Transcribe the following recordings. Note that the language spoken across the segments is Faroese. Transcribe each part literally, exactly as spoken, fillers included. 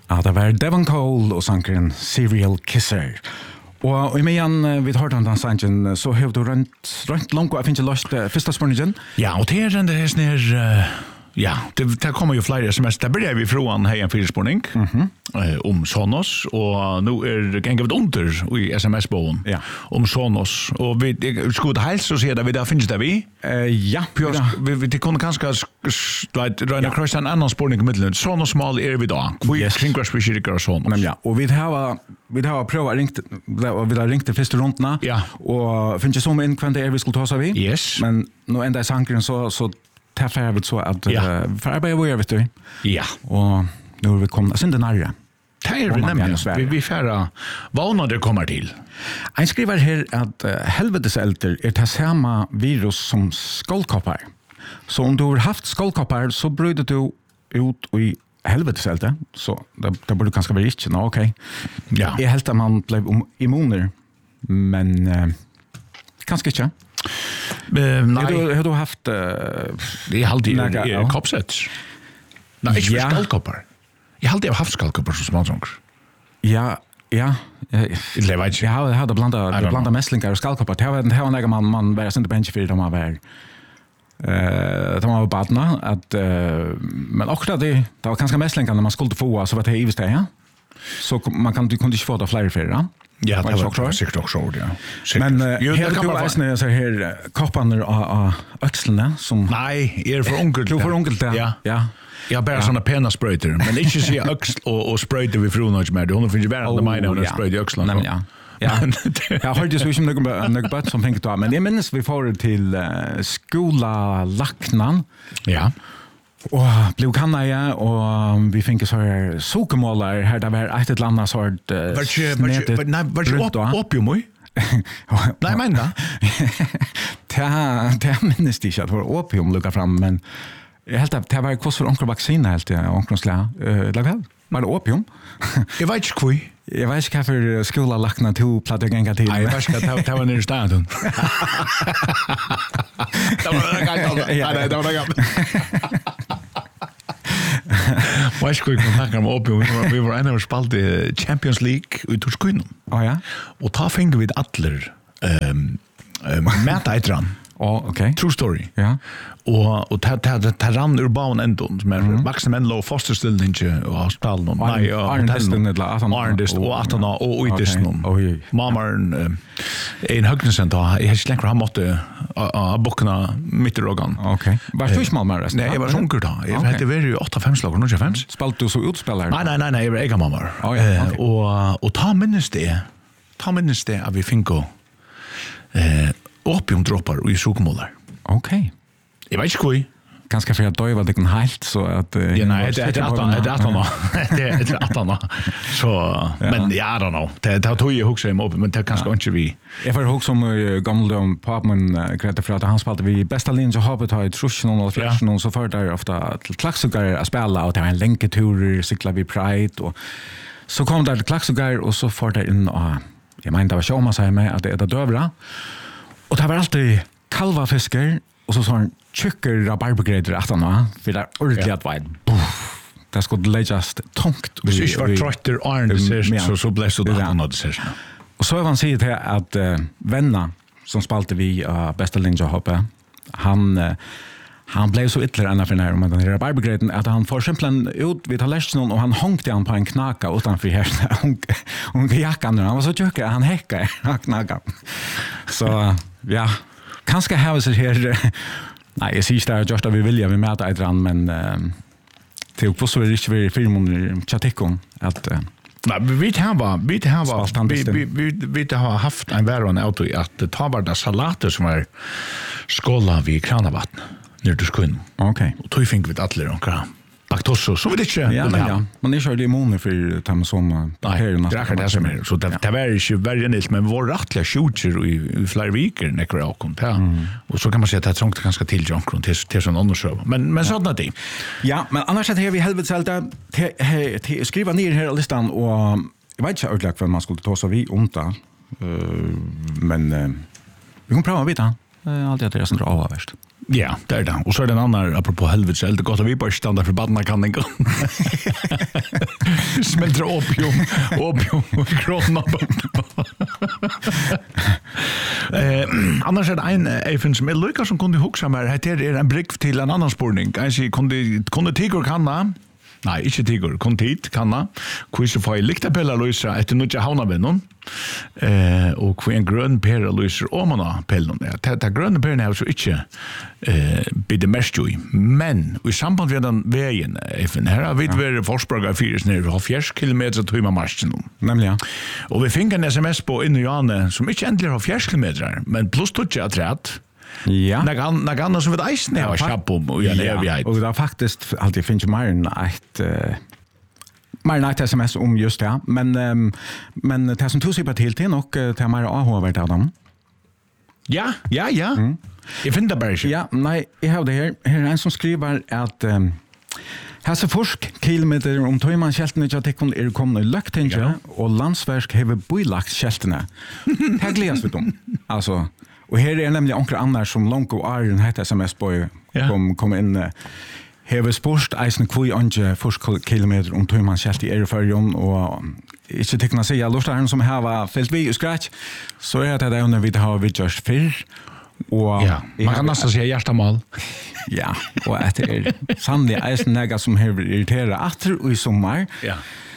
Ja, det var Devon Cole og sankeren Serial Kisser. Og i medan vi hørte han sangen, så har du rønt, rønt langt, og jeg finner ikke løst første spørningen. Ja, og til den der snir, ja, det, det kommer jo flere sms. Der börjar vi från hej en fyrspårning mm -hmm. eh, om Sonos, og nu er gengen vi under i sms-båen ja. om Sonos. Og vi skulle helst så se det, vi der finnes det vi? Uh, ja. Pjøs, ja. Vi, vi det kunne kanskje røyne ja. Krøys en annen spårning i middelen. Sonos mal er vi da. Vi yes. kringkværs vi kyrker og Sonos. Men ja, og vi har vi har prøvet å ringe, vi har ringt til første rundene, ja. og finner ikke så mye inn hvem det er vi skulle ta oss av vi. Yes. Men nå enda i sankeren så, så taffer jeg vet så at ja. uh, for arbeid hvor jeg vet du. Ja. Og nå er vi kommet, jeg synes det nærmere. Det er vi nemlig. Vi, vi færre hva det kommer til. En skriver her at uh, helveteselter er det samme virus som skålkoppar. Så om du har haft skålkoppar så bryter du ut i helveteselter. Så det, det burde kanskje være ikke. Nå, ok. Ja. Jeg helt at man ble immuner, men uh, kanskje ikke. Uh, nei. Har du, har du haft... Uh, det er alltid ja. Koppsett. Nei, ikke ja. skålkoppar. Jeg har alltid haft skallkoppar som småsanger. Ja, ja. Jeg, jeg vet ikke. Jeg har hatt blanda, blanda messlingar og skallkoppar. Det var, det var en man, man var sin bench for de var vær. Uh, de var badna. At, uh, men akkurat det, det var kanskje messlingar når man skulle få, så var det i steg, ja. Så man kan, du kunne ikke få det flere fyrir, ja. Ja, det var, var sikkert også, ja. Sikkert. Men uh, jo, her du eisne så her koppaner av økslene som... Nei, jeg er for ungelt. Du er for ungelt, ja. Ja. Ja. Jeg har bare ja. Sånne pena sprøyter, men ikke si øksl og, og sprøyter vi frona ikke mer. Hun finner ikke bare oh, meg når hun ja. Sprøyter i økslen. Nei, ja. Ja. Jeg har hørt det så ikke om noe bøtt som tenker du av, men jeg minnes vi får til uh, skola Laknan. Ja. Og blev kanna og vi finner så her sokemåler her, det var et eller annet sort uh, snedet brøtt. Nei, var det ikke opium òg? Nei, men da? Det minnes det ikke at det var opium lukket fram, men jeg helt at det var kvoss for onkel vaksine helt, onkel slæ. Uh, var det opium? Jeg vet ikke hvor. Jeg vet ikke hva for skola lakna to platt og genga til. Nei, jeg vet ikke hva det var nere i staden. Det var det galt. Nei, det var det galt. Jeg vet ikke hvor jeg kan snakke om opium. Vi var en av oss spalt i Champions League i Torskuinen. Å ja? Og ta finner vi alle um, um, mæteitran. Oh, okay. True story. Ja. Og og ta ta ta rann ur bauen endon med mm -hmm. vaksne menn lå fosterstillning og spallen og nei og Arndesten eller Atana Arndest og Atana og Uitisten. Oj. Mamaren en Høgnesent da jeg har slengt han måtte a bokna mitterogan. Okay. Var du ikke mamma resten? Nei, jeg var sunker da. Jeg vet det var jo åtta fem slag og noe fem. Spalt du så utspiller? Nei, nei, nei, nei, jeg var egen mamma. Oh, ja. Okay. Og og ta minnes det. Ta minnes det at vi finko eh opiumdroppar i sukmålar. Okej. Jeg vet ikke hvor. Ganske for at døyva det kan helt, så at... Uh, ja, nei, det er attana, det er attana. Det er attana. Så, men ja, I don't know. Det er tog jeg hukse om opium, men det er kanskje ikke vi. Jeg får hukse om uh, gamle om papen uh, Grete, for at han spalte vi besta linje og hoppet har i trusjen og flasjen, og så får der ofta til klaksugare å spela, og det var en lenketurer, sykla vi Pride, og så kom der til klaksugare, og så får der inn, og jeg mener det var sjåma seg med at det er det døvra, og det var alltid kalvafisker, og så sånn tjukker rabarbergreider at han var, for det er ordentlig at det var det skulle legges tungt. Hvis du ikke var trøtter Arne decision, så, så ble det at han hadde decision. Og så har han sier til at uh, venner som spalte vi av uh, besta linje hoppe, han, uh, han ble så ytterligere enn for nær om den rabarbergreiden, at han får simpelthen ut vid tallerkenen, og han hångte han på en knaka utanfor her, hon jakkan, han var så tjukker, han hekka av knakan. Så, ja, kanskje har vi her, nei, jeg sier ikke det er just at vi vilja, vi møter et eller annet, men uh, til å påstå det ikke være fire måneder tjattikon, at uh, nei, vi har vi har vi vi vi har haft en væron auto at ta var det salater som er skåla vi kranavatten nere til skuen. Okay. Og tog fink vi alle og laktoso, så vet ikke. Ja, men ja. Man er ikke det immun for ta med sånne bakterier. Nei, det er det som er. Så det, det var ikke verre nilt, men vår rettlige skjutser i, i flere viker nekker jeg kom til. Mm. Og så kan man si at det er trångt ganske til Jonkron til, til sånn undersøv. Men, men sånn er det. Ja, men annars er vi helvetselte til skriva ned her i listan, og jeg vet ikke ordentlig hva man skulle ta så vi om det, uh, men uh, vi kan prøve å vite. Det er alltid at det er sånn avhverst. Ja, det är det. Och så är det en annan, apropå helvete, det är gott att vi bara stannar för badna kan inte. Smälter opium, opium och kråna. eh, annars är det en även som är lyckas som kunde huxa med. Det är en brick till en annan spårning. Jag kunde, kunde tigor kanna. Nei, ikke tigur, kontit, kanna. Hvor får jeg likta pella lyser etter nødja havnavinnen. Eh, og hvor en grønn pera lyser åman av pellen. Ja, det, det grønne peren er jo så ikke eh, bidde mest jo i. Men, i samband med den veien, her har vi vært forspraga fyres nere ved halvfjerds kilometer til tøyma marsjen. Nemlig, ja. Og vi fikk en sms på inn i Johanne som ikke endelig har halvfjerds kilometer, men pluss tutsi av træt. Ja. Något annat som vi eisen har kjapp om och en evighet. Och det har faktiskt alltid finns mer än ett uh, mer än ett sms om just det. Men, um, men det som tog sig på till till och uh, det är mer A H-värt av dem. Ja, ja, ja. Mm. Jag finner det bara inte. Ja, nej, jag har det här. Här är en som skriver att um, Hasse forsk kilometer om tøyman kjeltene ikke at det kunne er kommet i løgtinge, ja. Og landsverk har bøylagt kjeltene. Her gledes vi dem. Altså, og her er nemlig onker andre som langt og Arjen heter sms-bøy ja. kom, kom inn. Hever spørst eisen kvøy andre forsk kilometer om tøyman kjelt i Ereførjon, og ikke tykkene å si at lortaren som har fyllt vi i skratch, så er det det under vi har vidtjørst fyrr. Og ja, man kan nästan säga hjärtamal. Ja, och att det är sannolikt eisen näga som har irriterat atter i sommar. Ja.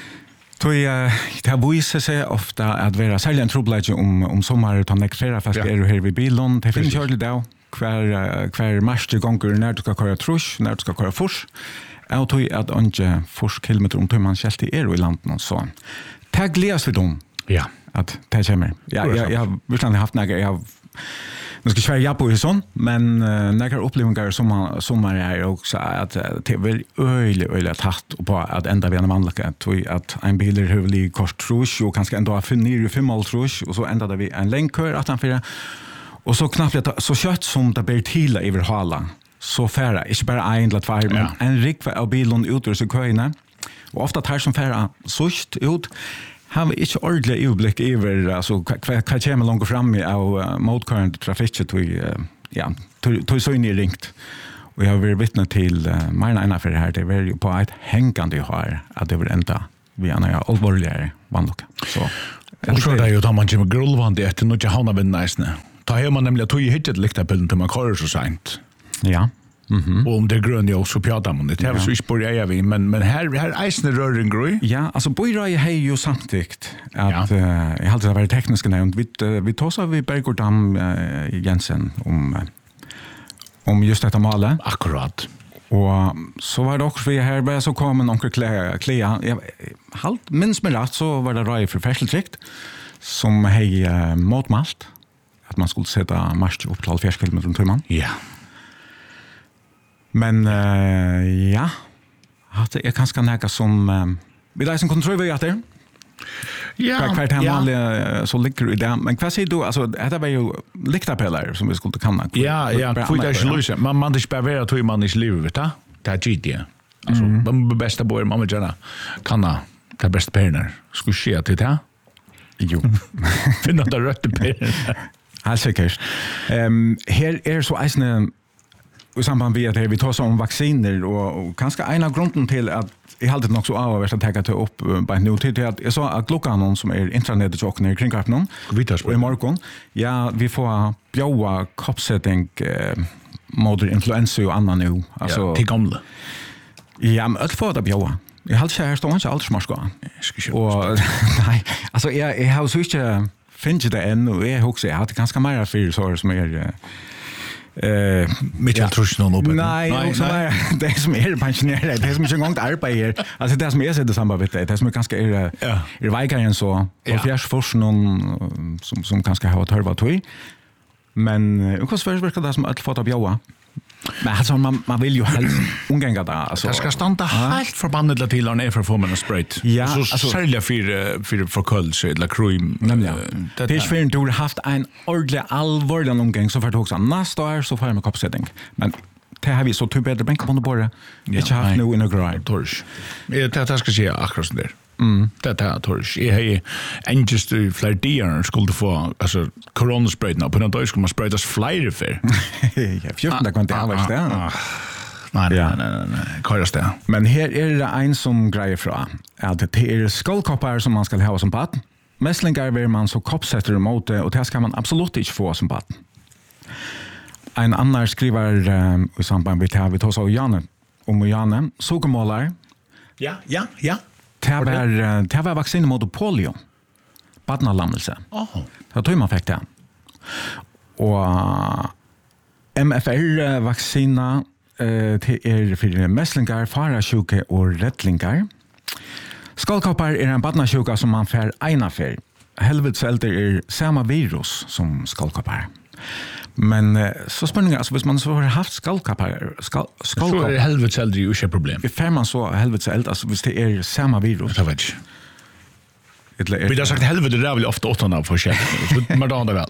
Så jag det visar sig ofta att vara särskilt en trubbelage om om sommar tar näck flera fast är du här vid bilen. Det finns ju då kvar kvar marsche gånger när du ska köra trusch, när du ska köra fors. Jag tror att inte fors kilometer om man skällt i är i landet och så. Tag läs för dem. Ja, att det kommer. Ja, jag jag har verkligen haft några jag Nu ska jag svära på i sån, men uh, några upplevelser som som är också att uh, det vill öle öle tatt och på att ända vi en vanliga tror att en bil är hövlig kort trusch och kanske ändå har funnit ju fem mål trusch och så ända vi en länkör att han för och så knappt så kött som det blir till över hala så färra inte bara en eller två men ja. En rik av bilen ut ur så köna och ofta tar som färra sust ut har vi inte ordentlig överblick över alltså vad kommer långt fram i av uh, motcurrent trafik till uh, ja till så in i ringt och jag har varit vittne till uh, mina ena för det här det är ju på ett hängande har att det vill ända vi är några allvarligare vanliga så och så där ju då man kommer grillvand det är nog havna vid nice ta hem man nämligen tog ju hittat likta bilden till man kör så sent ja. Mhm. Och om det grön jag också pratar om det. Det har så inte börjat vi men men här här isen röring groj. Ja, alltså Boyra har ju samtidigt att ja. uh, jag hade det varit tekniska nämnt vi uh, vi tog så vi Bergordam uh, Jensen om uh, om just detta male. Akkurat. Och så var det också vi här bara så kom en onkel klä klä jag halt minst med rätt så var det raj för färsteltrikt som hej uh, motmalt att man skulle sätta marsch upp till halvfjerds kilometer om timmen. Ja. Men uh, ja, att det är ganska näka som uh, vi där som kontrollerar att det. Ja, kvart hemma ja. Så ligger det där. Men vad säger du alltså det var ju liktapelar som vi skulle kunna. Ja, ja, för det är lösa. Man man det bara två man i livet, vet du? Det är G D. Alltså, de bästa boy mamma gärna kanna det bästa pengar. Skulle ske till det. Jo. Finna det rätta pengar. Alltså säkert. Ehm här är så eisne i samband med att vi tar om vacciner och, och kanske en av grunden till att jag hade nog så av att ta till upp på nu till att jag sa att klockan någon som är intranet och kring kring någon och i morgon ja vi får bjöa koppsättning eh, mot influensa och annan nu alltså ja, till gamla ja men allt får det bjöa jag har inte här står inte alls smart gå och nej alltså jag jag har så inte finns det än och jag också jag hade ganska mer för så som är Eh, Mitchell Trusch någon uppe. Nej, också nej, det är som är pensionerad, det är som inte en gång arbetar. Alltså det som är så det samma vet det, det som är ganska är är vägaren så och fjärs fors någon som som kanske har törvat toy. Men hur kan svårt verka det som att få ta bjöa. Men alltså man man vill ju helst ungänga där alltså. Det ska stanna helt förbannat till när för får man en sprayt. Ja, så alltså sälja för för för köls eller cream. Ja. Det är för du har haft en ordentlig allvarlig omgång så för att också nästa år så får man koppsättning. Men det har vi så typ bättre bänk på det bara. Inte haft nu in a grind torch. Det det ska ske akkurat där. Mm. Det är torsk. Jag har engest i flera dagar skulle få alltså coronasprayna på den dag skulle man sprayas flera för. Ja, fjorton kan det vara det. Nej, nej, nej, nej, nej. Köras det. Men här är det en som grejer fra att det är skålkoppar som man ska ha som barn. Mässlingar vill man så koppsätter emot det och det ska man absolut inte få som barn. En annan skriver um, i samband med det här, vi tar så Janne, om Janne, sockermålar. Ja, ja, ja. Det var, det var vaccin mot polio. Badnalammelse. Oh. Det tror man fick det. Och M F R-vaccina uh, till er för mässlingar, farasjuke och rättlingar. Skallkoppar är en badnasjuka som man får ena för. Helvetselter är samma virus som skallkoppar. Men uh, så spänningar, alltså hvis man så har haft skallkoppar, skall, skallkoppar. Så är helvetselter ju inte problem. Får man så helvetselter, alltså hvis det är samma virus. Jag vet inte. Vi har sagt helvete, det är väl ofta åttan av forskjell. Men då det väl.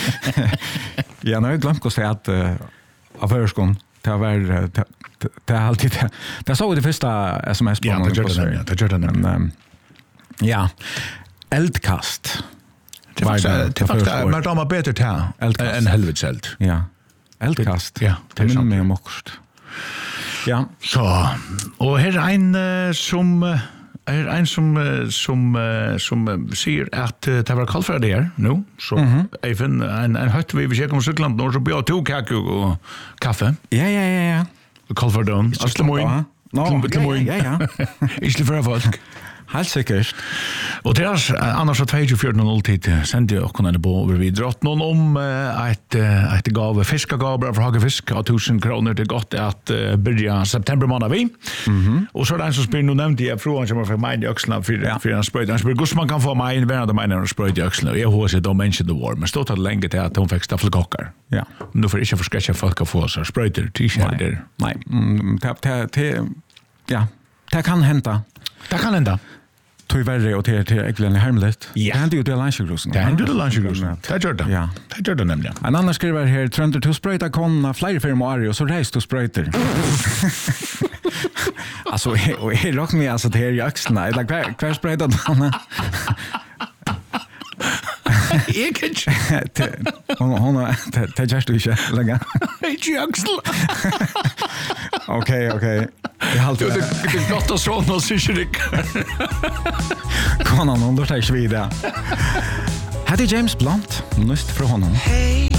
Ja, nu har jag glömt att säga att uh, av förskon, det har varit, det har alltid, det såg det första sms på. Ja, det gör det nämligen. Det gör det nämligen. Ja, eldkast. Det var det faktiskt mer damer bättre till än helvetselt. Ja. Eldkast. Ja, det minner mig om också. Ja. Så, och här är en som är en som som som säger att det var kallfärd där nu så även en en hött vi vi kommer cykland och så bjöd två kaffe och kaffe. Ja ja ja ja. Kallfärd då. Alltså moin. Ja ja. Ich liefere folk. Helt sikkert. Og det er annars så tjuefire noll tid sendte jeg åkken på over videre noen om et, et gave fiskagaver fra Hagefisk av tusen kroner til godt at uh, begynne september måned vi. Mm-hmm. Og så er det en som spør, nå nevnte jeg från som har fått meg i øksene for, ja. for en sprøyte. Han spør, hvordan man kan få meg inn hver av meg når han sprøyte i øksene. Og jeg har sett om mention the war, men stod det lenge til at hun fikk staffelkokker. Ja. Men nå får jeg ikke forskrekket folk å få så sprøyter til kjærder. Nei, mm, det, det, det, ja, det kan hända. Det kan hända. Tog värre och till till egentligen hemligt. Ja. Det händer ju till lunchgrusen. Det händer till lunchgrusen. Det gör det. Ja. Det gör det nämligen. En annan skriver här, Trönder till spröjta konna, flera firma Ari och så reis till spröjter. Alltså, och jag rockar mig alltså till här i axlarna. Eller kvar, kvar spröjta han. Jag kan inte. Hon, hon har, det görs du inte längre. Inte i axlarna. Okej, okej. Jag har alltid... Det är gott att såna och syrsrik. Konan, hon låter inte vidare. Här är James Blunt, nyst från honom. Hey.